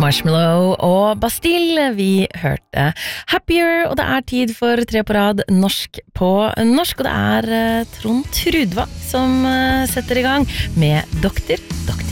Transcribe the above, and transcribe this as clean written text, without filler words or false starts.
Marshmallow og Bastille. Vi hørte Happier, og det tid for 3 på rad norsk på norsk. Og det Trond Trudvang som setter i gang med Doktor.